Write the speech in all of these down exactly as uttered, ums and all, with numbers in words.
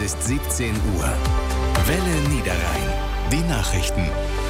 ist siebzehn Uhr. Welle Niederrhein. Die Nachrichten.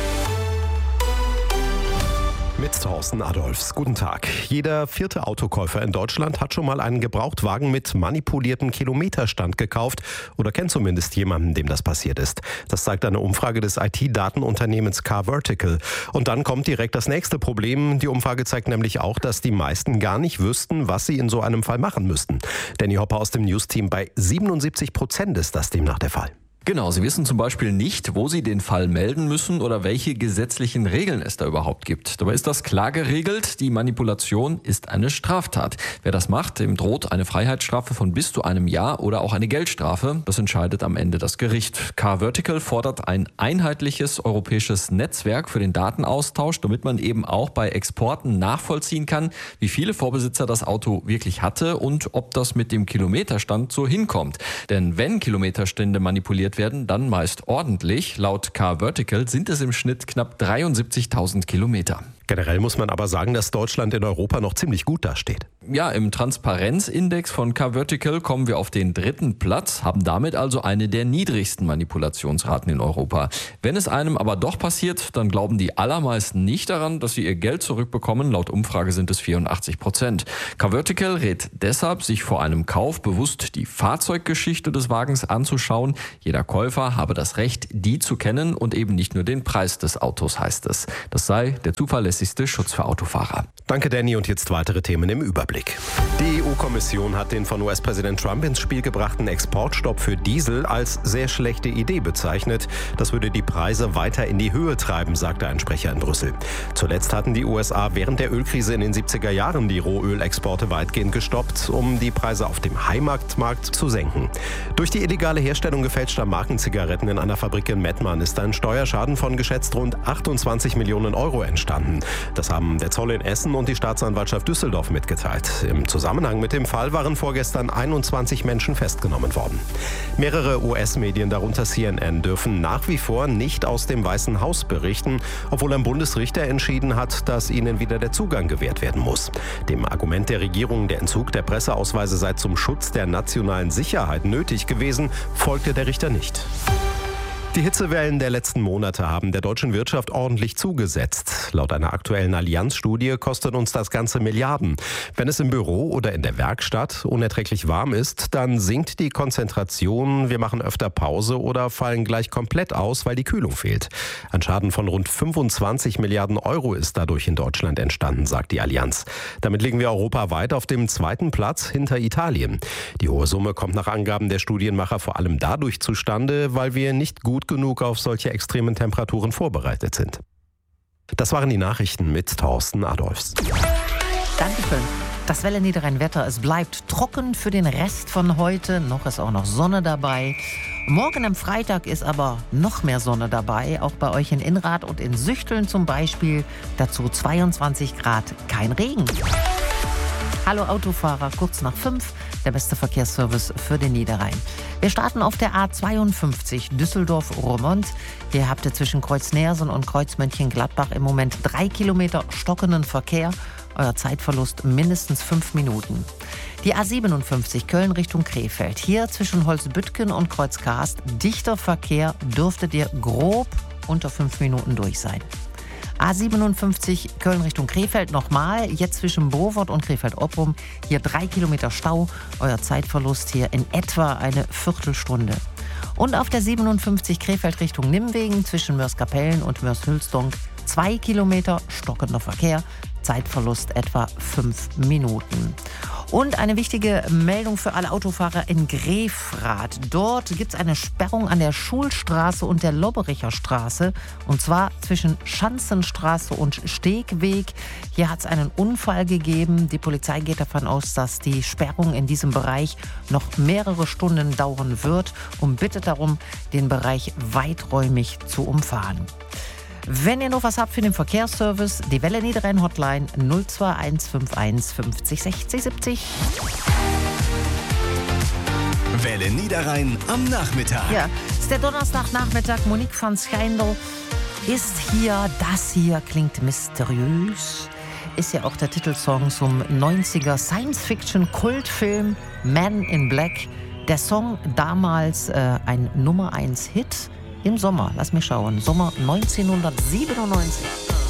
Mit Thorsten Adolfs. Guten Tag. Jeder vierte Autokäufer in Deutschland hat schon mal einen Gebrauchtwagen mit manipuliertem Kilometerstand gekauft oder kennt zumindest jemanden, dem das passiert ist. Das zeigt eine Umfrage des I T-Datenunternehmens CarVertical. Und dann kommt direkt das nächste Problem. Die Umfrage zeigt nämlich auch, dass die meisten gar nicht wüssten, was sie in so einem Fall machen müssten. Danny Hopper aus dem News-Team, bei siebenundsiebzig Prozent ist das demnach der Fall. Genau, Sie wissen zum Beispiel nicht, wo Sie den Fall melden müssen oder welche gesetzlichen Regeln es da überhaupt gibt. Dabei ist das klar geregelt. Die Manipulation ist eine Straftat. Wer das macht, dem droht eine Freiheitsstrafe von bis zu einem Jahr oder auch eine Geldstrafe. Das entscheidet am Ende das Gericht. CarVertical fordert ein einheitliches europäisches Netzwerk für den Datenaustausch, damit man eben auch bei Exporten nachvollziehen kann, wie viele Vorbesitzer das Auto wirklich hatte und ob das mit dem Kilometerstand so hinkommt. Denn wenn Kilometerstände manipuliert werden, dann meist ordentlich. Laut CarVertical sind es im Schnitt knapp dreiundsiebzigtausend Kilometer. Generell muss man aber sagen, dass Deutschland in Europa noch ziemlich gut dasteht. Ja, im Transparenzindex von CarVertical kommen wir auf den dritten Platz, haben damit also eine der niedrigsten Manipulationsraten in Europa. Wenn es einem aber doch passiert, dann glauben die allermeisten nicht daran, dass sie ihr Geld zurückbekommen. Laut Umfrage sind es vierundachtzig Prozent. CarVertical rät deshalb, sich vor einem Kauf bewusst die Fahrzeuggeschichte des Wagens anzuschauen. Jeder Käufer habe das Recht, die zu kennen und eben nicht nur den Preis des Autos, heißt es. Das sei der zuverlässigste Schutz für Autofahrer. Danke, Danny. Und jetzt weitere Themen im Überblick. Die E U-Kommission hat den von U S-Präsident Trump ins Spiel gebrachten Exportstopp für Diesel als sehr schlechte Idee bezeichnet. Das würde die Preise weiter in die Höhe treiben, sagte ein Sprecher in Brüssel. Zuletzt hatten die U S A während der Ölkrise in den siebziger Jahren die Rohölexporte weitgehend gestoppt, um die Preise auf dem Heimatmarkt zu senken. Durch die illegale Herstellung gefälschter Markenzigaretten in einer Fabrik in Mettmann ist ein Steuerschaden von geschätzt rund achtundzwanzig Millionen Euro entstanden. Das haben der Zoll in Essen und die Staatsanwaltschaft Düsseldorf mitgeteilt. Im Zusammenhang mit dem Fall waren vorgestern einundzwanzig Menschen festgenommen worden. Mehrere U S-Medien, darunter C N N, dürfen nach wie vor nicht aus dem Weißen Haus berichten, obwohl ein Bundesrichter entschieden hat, dass ihnen wieder der Zugang gewährt werden muss. Dem Argument der Regierung, der Entzug der Presseausweise sei zum Schutz der nationalen Sicherheit nötig gewesen, folgte der Richter nicht. Die Hitzewellen der letzten Monate haben der deutschen Wirtschaft ordentlich zugesetzt. Laut einer aktuellen Allianz-Studie kostet uns das Ganze Milliarden. Wenn es im Büro oder in der Werkstatt unerträglich warm ist, dann sinkt die Konzentration, wir machen öfter Pause oder fallen gleich komplett aus, weil die Kühlung fehlt. Ein Schaden von rund fünfundzwanzig Milliarden Euro ist dadurch in Deutschland entstanden, sagt die Allianz. Damit liegen wir europaweit auf dem zweiten Platz hinter Italien. Die hohe Summe kommt nach Angaben der Studienmacher vor allem dadurch zustande, weil wir nicht gut genug auf solche extremen Temperaturen vorbereitet sind. Das waren die Nachrichten mit Thorsten Adolfs. Dankeschön. Das Welle Niederrhein-Wetter, es bleibt trocken für den Rest von heute. Noch ist auch noch Sonne dabei. Morgen am Freitag ist aber noch mehr Sonne dabei. Auch bei euch in Inrad und in Süchteln zum Beispiel. Dazu zweiundzwanzig Grad, kein Regen. Hallo Autofahrer, kurz nach fünf, der beste Verkehrsservice für den Niederrhein. Wir starten auf der A zweiundfünfzig Düsseldorf-Roermond. Hier habt ihr zwischen Kreuz-Nersen und Kreuz-Mönchengladbach im Moment drei Kilometer stockenden Verkehr. Euer Zeitverlust mindestens fünf Minuten. Die A siebenundfünfzig Köln Richtung Krefeld. Hier zwischen Holzbüttgen und Kreuzkarst dichter Verkehr, dürftet ihr grob unter fünf Minuten durch sein. A siebenundfünfzig Köln Richtung Krefeld nochmal, jetzt zwischen Bovert und Krefeld-Opprum. Hier drei Kilometer Stau, euer Zeitverlust hier in etwa eine Viertelstunde. Und auf der siebenundfünfzig Krefeld Richtung Nimwegen zwischen Mörs-Kapellen und Mörs-Hülsdonk zwei Kilometer stockender Verkehr, Zeitverlust etwa fünf Minuten. Und eine wichtige Meldung für alle Autofahrer in Grefrath. Dort gibt es eine Sperrung an der Schulstraße und der Lobbericher Straße. Und zwar zwischen Schanzenstraße und Stegweg. Hier hat es einen Unfall gegeben. Die Polizei geht davon aus, dass die Sperrung in diesem Bereich noch mehrere Stunden dauern wird. Und bittet darum, den Bereich weiträumig zu umfahren. Wenn ihr noch was habt für den Verkehrsservice, die Welle Niederrhein Hotline null zwei eins fünf eins fünfzig sechzig siebzig. Welle Niederrhein am Nachmittag. Ja, es ist der Donnerstagnachmittag. Monique van Schijndel ist hier. Das hier klingt mysteriös. Ist ja auch der Titelsong zum neunziger Science-Fiction-Kultfilm Man in Black. Der Song damals äh, ein Nummer eins Hit im Sommer, lass mich schauen, Sommer neunzehnhundertsiebenundneunzig.